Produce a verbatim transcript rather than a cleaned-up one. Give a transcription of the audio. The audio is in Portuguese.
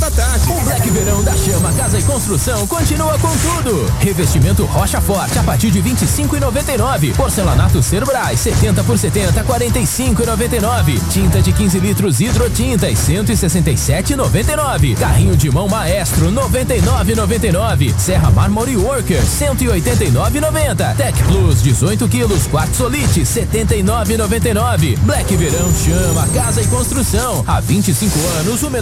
da tarde. O Black Verão da Chama Casa e Construção continua com tudo. Revestimento Rocha Forte a partir de vinte e cinco reais e noventa e nove. Porcelanato Cerbrais setenta por setenta, quarenta e cinco reais e noventa e nove. Tinta de quinze litros Hidrotintas cento e sessenta e sete reais e noventa e nove. Carrinho de mão Maestro noventa e nove reais e noventa e nove. Serra Mármore Worker cento e oitenta e nove reais e noventa. Tech Plus dezoito quilos Quartzolite setenta e nove reais e noventa e nove. Black Verão Chama Casa e Construção. Há vinte e cinco anos o